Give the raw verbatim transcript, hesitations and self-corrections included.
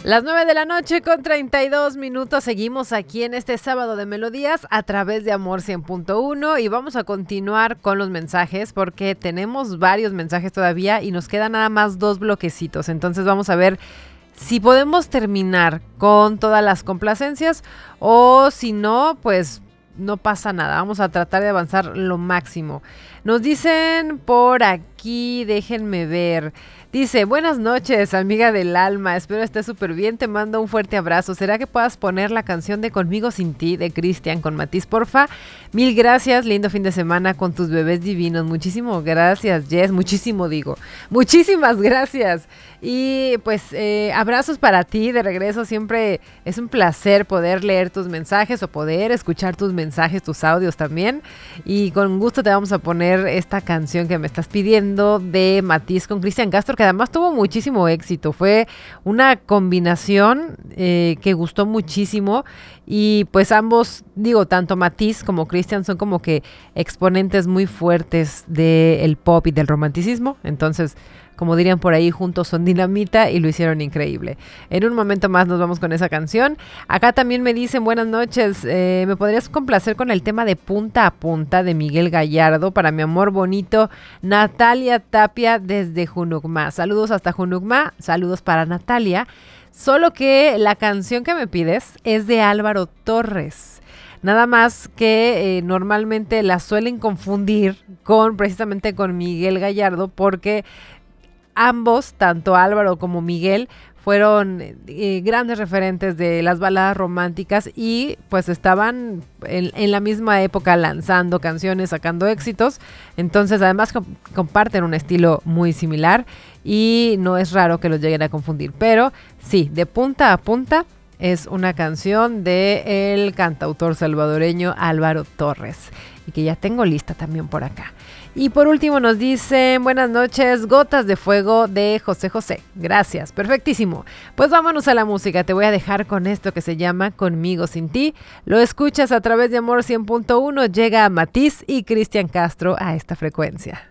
Las nueve de la noche con treinta y dos minutos, seguimos aquí en este sábado de melodías a través de Amor cien punto uno y vamos a continuar con los mensajes porque tenemos varios mensajes todavía y nos quedan nada más dos bloquecitos, entonces vamos a ver si podemos terminar con todas las complacencias o si no, pues no pasa nada, vamos a tratar de avanzar lo máximo. Nos dicen por aquí, déjenme ver. Dice, buenas noches, amiga del alma, espero estés súper bien, te mando un fuerte abrazo. ¿Será que puedas poner la canción de Conmigo Sin Ti de Cristian con Matiz, porfa? Mil gracias, lindo fin de semana con tus bebés divinos. Muchísimas gracias, Jess, muchísimo digo. Muchísimas gracias. Y pues eh, abrazos para ti de regreso, siempre es un placer poder leer tus mensajes o poder escuchar tus mensajes, tus audios también. Y con gusto te vamos a poner esta canción que me estás pidiendo de Matiz con Cristian Castro, que además tuvo muchísimo éxito. Fue una combinación eh, que gustó muchísimo y pues ambos, digo, tanto Matiz como Cristian son como que exponentes muy fuertes del pop y del romanticismo. Entonces, como dirían por ahí, juntos son dinamita y lo hicieron increíble. En un momento más nos vamos con esa canción. Acá también me dicen, buenas noches, eh, ¿me podrías complacer con el tema de Punta a Punta de Miguel Gallardo para mi amor bonito Natalia Tapia desde Junucma? Saludos hasta Junucma, saludos para Natalia. Solo que la canción que me pides es de Álvaro Torres. Nada más que eh, normalmente la suelen confundir con precisamente con Miguel Gallardo porque ambos, tanto Álvaro como Miguel, fueron eh, grandes referentes de las baladas románticas y pues estaban en, en la misma época lanzando canciones, sacando éxitos. Entonces además comp- comparten un estilo muy similar y no es raro que los lleguen a confundir. Pero sí, de Punta a Punta es una canción del cantautor salvadoreño Álvaro Torres y que ya tengo lista también por acá. Y por último nos dicen, buenas noches, Gotas de Fuego de José José. Gracias, perfectísimo. Pues vámonos a la música, te voy a dejar con esto que se llama Conmigo Sin Ti. Lo escuchas a través de Amor cien punto uno, llega Matiz y Cristian Castro a esta frecuencia.